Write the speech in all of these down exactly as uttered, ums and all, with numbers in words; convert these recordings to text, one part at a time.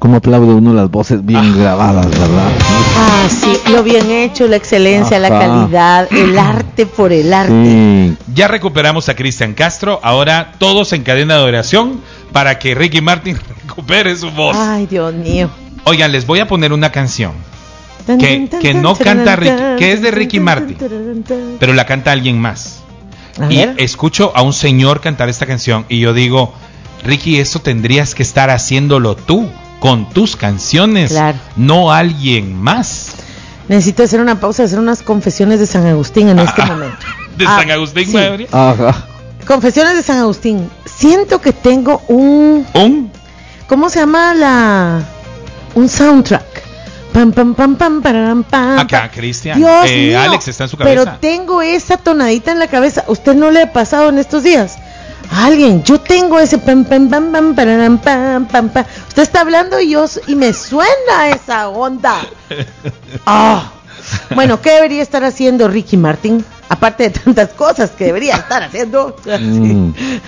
Cómo aplaude uno las voces bien ah. grabadas, ¿verdad? Ah, sí, lo bien hecho, la excelencia, Ajá. la calidad, el arte por el arte. Sí. Ya recuperamos a Cristian Castro, ahora todos en cadena de oración para que Ricky Martin recupere su voz. Ay, Dios mío. Oigan, les voy a poner una canción que, que no canta Ricky, que es de Ricky Martin, pero la canta alguien más. Y escucho a un señor cantar esta canción y yo digo, Ricky, esto tendrías que estar haciéndolo tú, con tus canciones, claro. no alguien más. Necesito hacer una pausa, hacer unas confesiones de San Agustín en ah, este momento. ¿De ah, San Agustín, sí. Madre? Ajá. Confesiones de San Agustín. Siento que tengo un... ¿Un? ¿Cómo se llama la...? Un soundtrack. Pam, pam, pam, pam, pam, pam. Acá, Cristian. Dios eh, mío, Alex está en su cabeza. Pero tengo esa tonadita en la cabeza. ¿Usted no le ha pasado en estos días? A alguien, yo tengo ese pam, pam, pam, pam, pam, pam, pam, pam. Usted está hablando y yo y me suena esa onda. Oh. Bueno, ¿qué debería estar haciendo Ricky Martin? Aparte de tantas cosas que debería estar haciendo. Mm.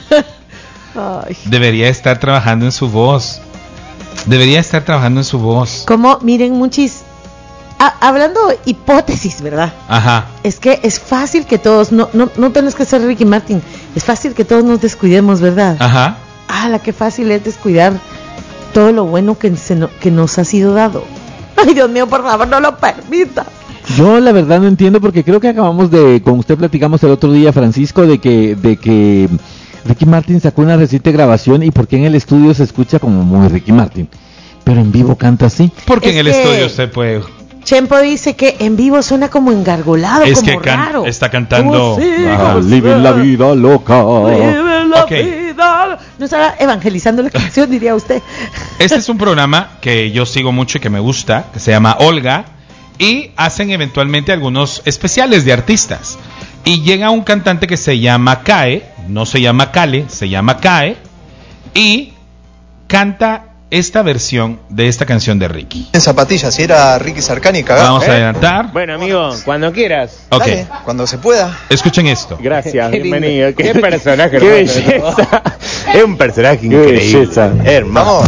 Ay. Debería estar trabajando en su voz. Debería estar trabajando en su voz. Como, miren, muchis, a, hablando hipótesis, ¿verdad? Ajá. Es que es fácil que todos, no, no, no tenés que ser Ricky Martin, es fácil que todos nos descuidemos, ¿verdad? Ajá. Ah, la que fácil es descuidar todo lo bueno que, se no, que nos ha sido dado. Ay, Dios mío, por favor, no lo permita. Yo la verdad no entiendo, porque creo que acabamos de, con usted platicamos el otro día, Francisco, de que, de que Ricky Martin sacó una reciente grabación y porque en el estudio se escucha como muy Ricky Martin, pero en vivo canta así. Porque es en el estudio usted puede... Chempo dice que en vivo suena como engargolado, es como que can- raro. está cantando... Ah, living la vida loca. Living la Okay. vida. No estaba evangelizando la canción, diría usted. Este es un programa que yo sigo mucho y que me gusta, que se llama Olga, y hacen eventualmente algunos especiales de artistas. Y llega un cantante que se llama Kae, no se llama Kale, se llama Kae, y canta esta versión de esta canción de Ricky. En zapatillas, si era Ricky Sarkani cagado. Vamos ¿eh? a adelantar. Bueno, amigo, cuando quieras. Ok. Dale, cuando se pueda. Escuchen esto. Gracias, Qué bienvenido. Qué personaje, Qué hermano. belleza. Es un personaje increíble. Hermano.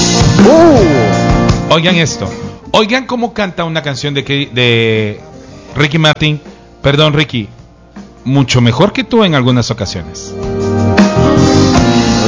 Uh. Oigan esto. Oigan cómo canta una canción de, que, de Ricky Martin. Perdón, Ricky. Mucho mejor que tú en algunas ocasiones.